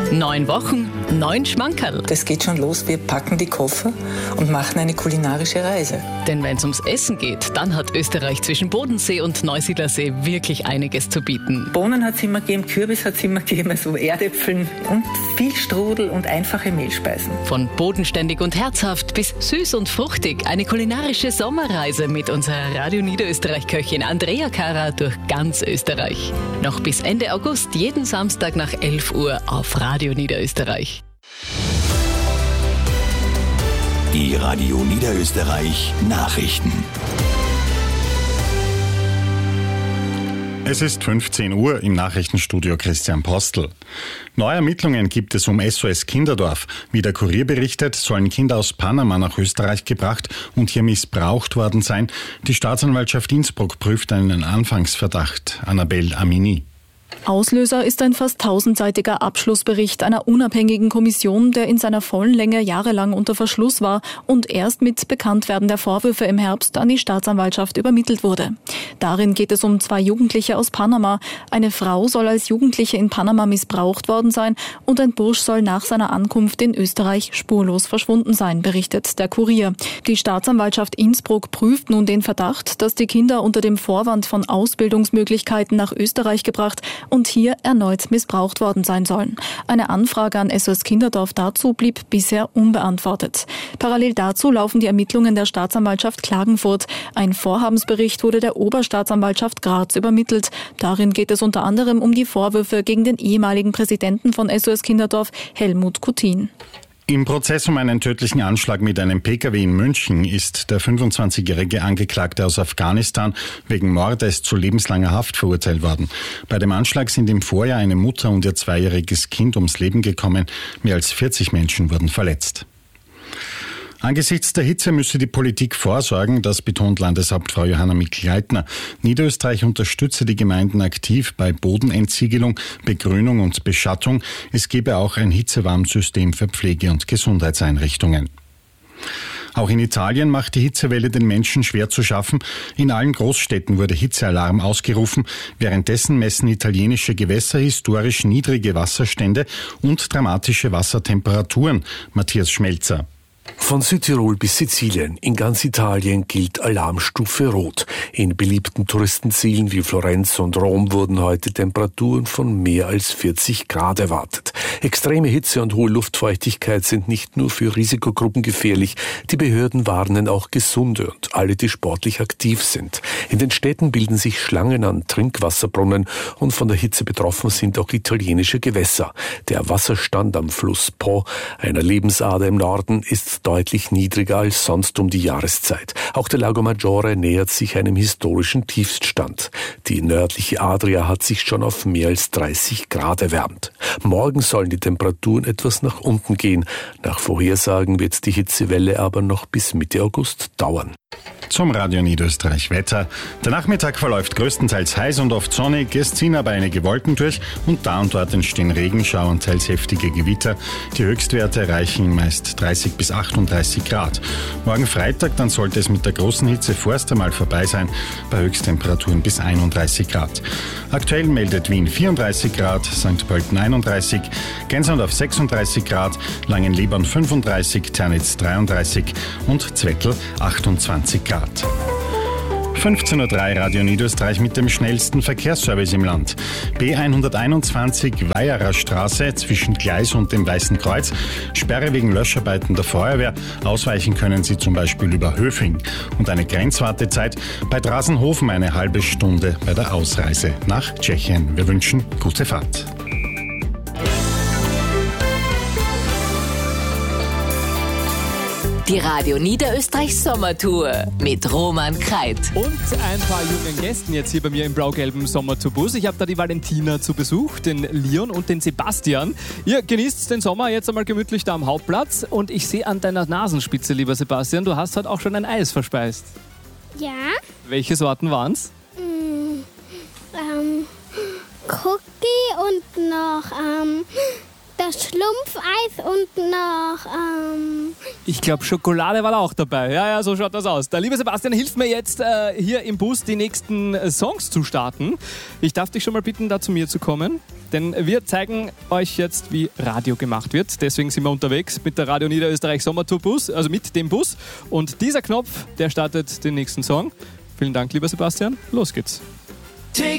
9 Wochen, 9 Schmankerl. Das geht schon los, wir packen die Koffer und machen eine kulinarische Reise. Denn wenn es ums Essen geht, dann hat Österreich zwischen Bodensee und Neusiedlersee wirklich einiges zu bieten. Bohnen hat es immer gegeben, Kürbis hat es immer gegeben, also Erdäpfeln und viel Strudel und einfache Mehlspeisen. Von bodenständig und herzhaft bis süß und fruchtig. Eine kulinarische Sommerreise mit unserer Radio Niederösterreich-Köchin Andrea Kara durch ganz Österreich. Noch bis Ende August, jeden Samstag nach 11 Uhr auf Radio Niederösterreich. Die Radio Niederösterreich Nachrichten. Es ist 15 Uhr im Nachrichtenstudio Christian Postel. Neue Ermittlungen gibt es um SOS Kinderdorf. Wie der Kurier berichtet, sollen Kinder aus Panama nach Österreich gebracht und hier missbraucht worden sein. Die Staatsanwaltschaft Innsbruck prüft einen Anfangsverdacht. Annabelle Amini. Auslöser ist ein fast 1000-seitiger Abschlussbericht einer unabhängigen Kommission, der in seiner vollen Länge jahrelang unter Verschluss war und erst mit Bekanntwerden der Vorwürfe im Herbst an die Staatsanwaltschaft übermittelt wurde. Darin geht es um 2 Jugendliche aus Panama. Eine Frau soll als Jugendliche in Panama missbraucht worden sein und ein Bursch soll nach seiner Ankunft in Österreich spurlos verschwunden sein, berichtet der Kurier. Die Staatsanwaltschaft Innsbruck prüft nun den Verdacht, dass die Kinder unter dem Vorwand von Ausbildungsmöglichkeiten nach Österreich gebracht und hier erneut missbraucht worden sein sollen. Eine Anfrage an SOS Kinderdorf dazu blieb bisher unbeantwortet. Parallel dazu laufen die Ermittlungen der Staatsanwaltschaft Klagenfurt. Ein Vorhabensbericht wurde der Oberstaatsanwaltschaft Graz übermittelt. Darin geht es unter anderem um die Vorwürfe gegen den ehemaligen Präsidenten von SOS Kinderdorf, Helmut Kutin. Im Prozess um einen tödlichen Anschlag mit einem Pkw in München ist der 25-jährige Angeklagte aus Afghanistan wegen Mordes zu lebenslanger Haft verurteilt worden. Bei dem Anschlag sind im Vorjahr eine Mutter und ihr 2-jähriges Kind ums Leben gekommen. Mehr als 40 Menschen wurden verletzt. Angesichts der Hitze müsse die Politik vorsorgen, das betont Landeshauptfrau Johanna Mikl-Leitner. Niederösterreich unterstütze die Gemeinden aktiv bei Bodenentsiegelung, Begrünung und Beschattung. Es gebe auch ein Hitzewarnsystem für Pflege- und Gesundheitseinrichtungen. Auch in Italien macht die Hitzewelle den Menschen schwer zu schaffen. In allen Großstädten wurde Hitzealarm ausgerufen. Währenddessen messen italienische Gewässer historisch niedrige Wasserstände und dramatische Wassertemperaturen. Matthias Schmelzer. Von Südtirol bis Sizilien, in ganz Italien gilt Alarmstufe Rot. In beliebten Touristenzielen wie Florenz und Rom wurden heute Temperaturen von mehr als 40 Grad erwartet. Extreme Hitze und hohe Luftfeuchtigkeit sind nicht nur für Risikogruppen gefährlich. Die Behörden warnen auch Gesunde und alle, die sportlich aktiv sind. In den Städten bilden sich Schlangen an Trinkwasserbrunnen und von der Hitze betroffen sind auch italienische Gewässer. Der Wasserstand am Fluss Po, einer Lebensader im Norden, ist deutlich niedriger als sonst um die Jahreszeit. Auch der Lago Maggiore nähert sich einem historischen Tiefststand. Die nördliche Adria hat sich schon auf mehr als 30 Grad erwärmt. Morgen sollen die Temperaturen etwas nach unten gehen. Nach Vorhersagen wird die Hitzewelle aber noch bis Mitte August dauern. Zum Radio Niederösterreich Wetter. Der Nachmittag verläuft größtenteils heiß und oft sonnig. Es ziehen aber einige Wolken durch und da und dort entstehen Regenschauer und teils heftige Gewitter. Die Höchstwerte erreichen meist 30 bis 38 Grad. Morgen Freitag, dann sollte es mit der großen Hitze vorerst einmal vorbei sein, bei Höchsttemperaturen bis 31 Grad. Aktuell meldet Wien 34 Grad, St. Pölten 31, Gensandorf 36 Grad, Langenlebern 35, Ternitz 33 und Zwettl 28 Grad. 15.03 Uhr Radio Niederösterreich mit dem schnellsten Verkehrsservice im Land. B121 Weiherer Straße zwischen Gleis und dem Weißen Kreuz. Sperre wegen Löscharbeiten der Feuerwehr. Ausweichen können Sie zum Beispiel über Höfing. Und eine Grenzwartezeit bei Drasenhofen eine halbe Stunde bei der Ausreise nach Tschechien. Wir wünschen gute Fahrt. Die Radio Niederösterreich Sommertour mit Roman Kreit. Und ein paar jungen Gästen jetzt hier bei mir im blau-gelben Sommertourbus. Ich habe da die Valentina zu Besuch, den Leon und den Sebastian. Ihr genießt den Sommer jetzt einmal gemütlich da am Hauptplatz. Und ich sehe an deiner Nasenspitze, lieber Sebastian, du hast heute auch schon ein Eis verspeist. Ja. Welche Sorten waren's? Cookie und noch das Schlumpfeis und noch... Ich glaube, Schokolade war auch dabei. Ja, so schaut das aus. Der liebe Sebastian hilft mir jetzt, hier im Bus die nächsten Songs zu starten. Ich darf dich schon mal bitten, da zu mir zu kommen. Denn wir zeigen euch jetzt, wie Radio gemacht wird. Deswegen sind wir unterwegs mit der Radio Niederösterreich Sommertour Bus, also mit dem Bus. Und dieser Knopf, der startet den nächsten Song. Vielen Dank, lieber Sebastian. Los geht's.